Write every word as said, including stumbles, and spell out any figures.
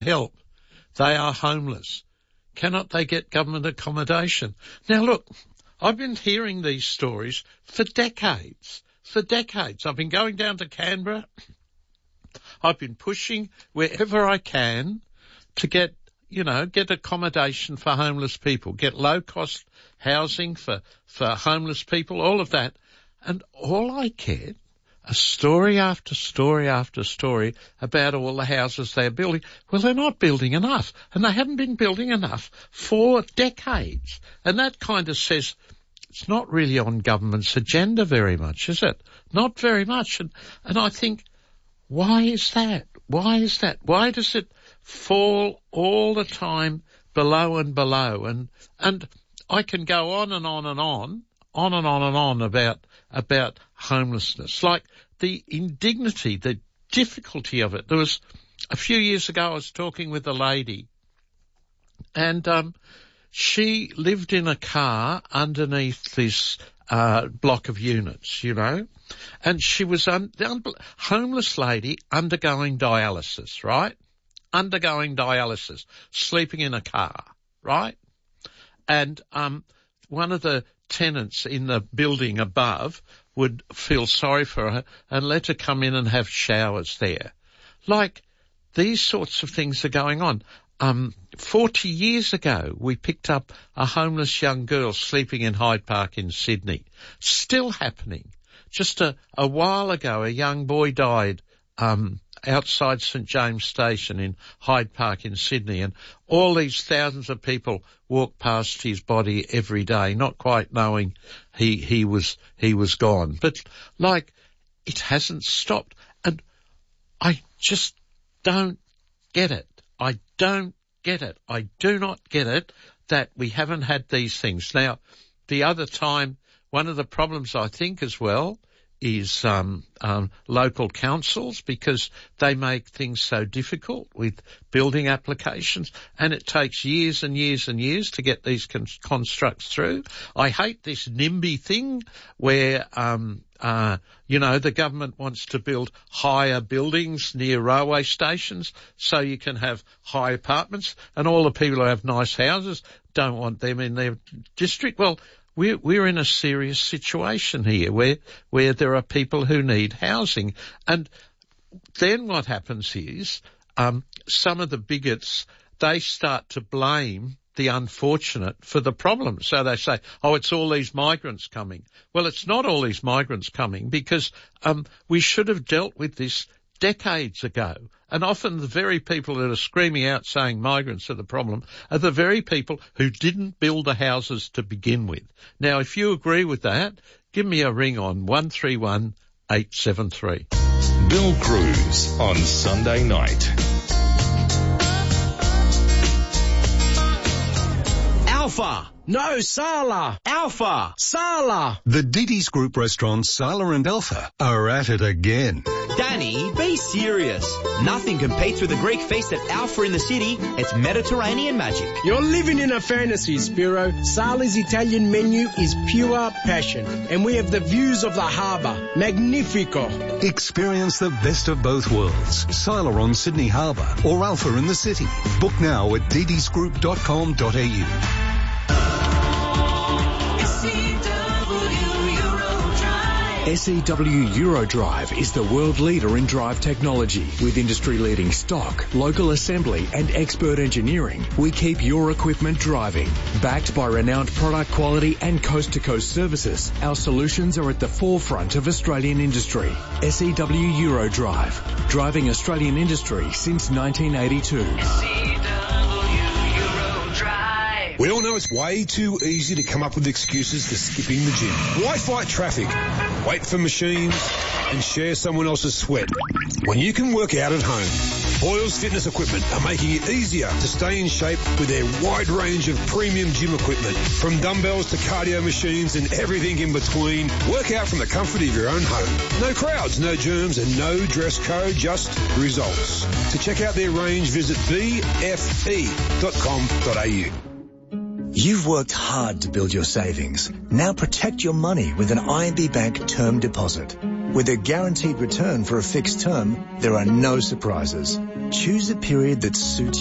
help. They are homeless. Cannot they get government accommodation? Now, look, I've been hearing these stories for decades. For decades. I've been going down to Canberra. I've been pushing wherever I can to get, you know, get accommodation for homeless people, get low-cost housing for, for homeless people, all of that. And all I get are story after story after story about all the houses they're building. Well, they're not building enough, and they haven't been building enough for decades. And that kind of says it's not really on government's agenda very much, is it? Not very much. And, and I think, why is that? Why is that? Why does it fall all the time below and below? And, and I can go on and on and on, on and on and on about, about homelessness. Like the indignity, the difficulty of it. There was, a few years ago I was talking with a lady, and, um, she lived in a car underneath this uh block of units, you know, and she was un- the un- homeless lady undergoing dialysis, right? Undergoing dialysis, sleeping in a car, right? And um one of the tenants in the building above would feel sorry for her and let her come in and have showers there. Like, these sorts of things are going on. Um, forty years ago, we picked up a homeless young girl sleeping in Hyde Park in Sydney. Still happening. Just a, a while ago, a young boy died, um, outside St James Station in Hyde Park in Sydney, and all these thousands of people walk past his body every day, not quite knowing he, he was, he was gone. But, like, it hasn't stopped. And I just don't get it. I don't get it. I do not get it that we haven't had these things. Now, the other time, one of the problems I think as well is um, um, local councils, because they make things so difficult with building applications, and it takes years and years and years to get these con- constructs through. I hate this NIMBY thing where, um, uh, you know, the government wants to build higher buildings near railway stations so you can have high apartments, and all the people who have nice houses don't want them in their district. Well, We're, we're in a serious situation here where, where there are people who need housing. And then what happens is, um, some of the bigots, they start to blame the unfortunate for the problem. So they say, oh, it's all these migrants coming. Well, it's not all these migrants coming, because, um, we should have dealt with this decades ago. And often the very people that are screaming out saying migrants are the problem are the very people who didn't build the houses to begin with. Now, if you agree with that, give me a ring on one three one, eight seven three. Bill Cruz on Sunday night. Alpha! No, Sala! Alpha! Sala! The Diddy's Group restaurants Sala and Alpha are at it again. Danny, be serious. Nothing competes with the Greek feast at Alpha in the city. It's Mediterranean magic. You're living in a fantasy, Spiro. Sala's Italian menu is pure passion, and we have the views of the harbour. Magnifico. Experience the best of both worlds. Sala on Sydney Harbour or Alpha in the city. Book now at d d s group dot com dot a u. S E W Eurodrive is the world leader in drive technology. With industry-leading stock, local assembly and expert engineering, we keep your equipment driving. Backed by renowned product quality and coast-to-coast services, our solutions are at the forefront of Australian industry. S E W Eurodrive, driving Australian industry since nineteen eighty-two. We all know it's way too easy to come up with excuses for skipping the gym. Why fight traffic, wait for machines, and share someone else's sweat when you can work out at home? Boyles Fitness Equipment are making it easier to stay in shape with their wide range of premium gym equipment. From dumbbells to cardio machines and everything in between, work out from the comfort of your own home. No crowds, no germs, and no dress code, just results. To check out their range, visit b f e dot com dot a u. You've worked hard to build your savings. Now protect your money with an I M B Bank term deposit. With a guaranteed return for a fixed term, there are no surprises. Choose a period that suits